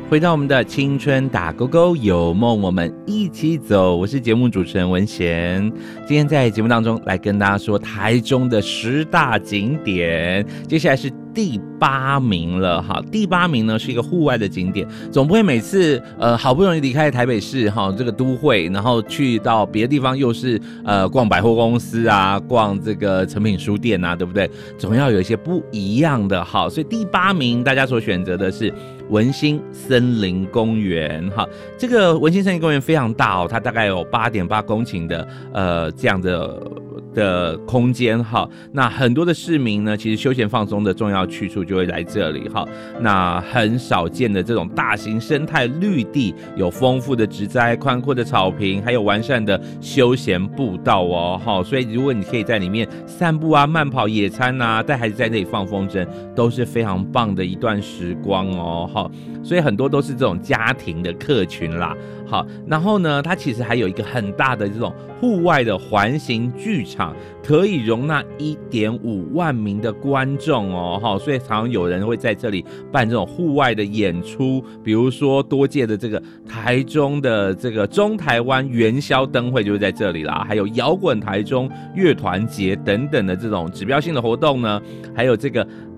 回到我们的青春打勾勾，有梦我们一起走，我是节目主持人文贤。今天在节目当中来跟大家说台中的10大景点，接下来是第8名了哈。第8名呢是一个户外的景点，总不会每次好不容易离开台北市哈这个都会，然后去到别的地方又是逛百货公司啊，逛这个诚品书店啊，对不对？总要有一些不一样的哈。所以第8名大家所选择的是文心森林公园哈。这个文心森林公园非常大哦，它大概有8.8公顷的这样的空间哈。那很多的市民呢，其实休闲放松的重要去处就会来这里哈。那很少见的这种大型生态绿地，有丰富的植栽、宽阔的草坪，还有完善的休闲步道哦哈。所以如果你可以在里面散步啊、慢跑、野餐啊，带孩子在那里放风筝，都是非常棒的一段时光哦哈。所以很多都是这种家庭的客群啦。好，然后呢，它其实还有一个很大的这种户外的环形剧场，可以容纳1.5万名的观众哦，所以常常有人会在这里办这种户外的演出，比如说多届的这个台中的这个中台湾元宵灯会就是在这里啦，还有摇滚台中乐团节等等的这种指标性的活动呢，还有这个